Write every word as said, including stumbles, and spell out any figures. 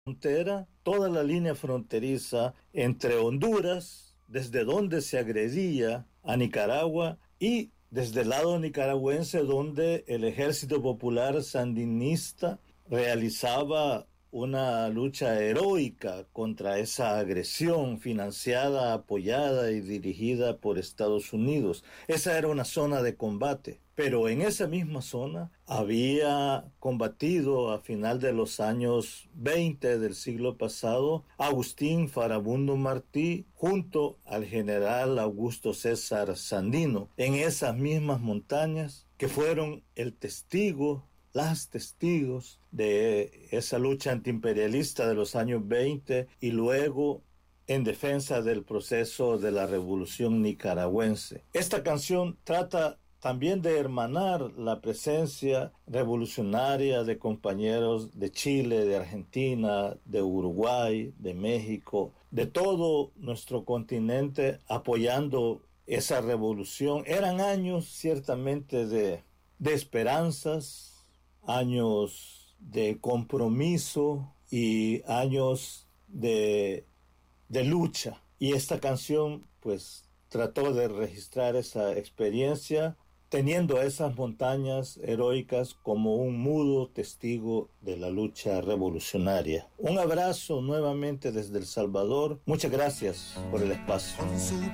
frontera, toda la línea fronteriza entre Honduras, desde donde se agredía a Nicaragua, y desde el lado nicaragüense, donde el Ejército Popular Sandinista realizaba una lucha heroica contra esa agresión financiada, apoyada y dirigida por Estados Unidos. Esa era una zona de combate, pero en esa misma zona había combatido a final de los años veinte del siglo pasado Agustín Farabundo Martí junto al general Augusto César Sandino en esas mismas montañas, que fueron el testigo las testigos de esa lucha antiimperialista de los años veinte y luego en defensa del proceso de la revolución nicaragüense. Esta canción trata también de hermanar la presencia revolucionaria de compañeros de Chile, de Argentina, de Uruguay, de México, de todo nuestro continente apoyando esa revolución. Eran años ciertamente de, de esperanzas, años de compromiso y años de, de lucha. Y esta canción pues trató de registrar esa experiencia teniendo esas montañas heroicas como un mudo testigo de la lucha revolucionaria. Un abrazo nuevamente desde El Salvador. Muchas gracias por el espacio.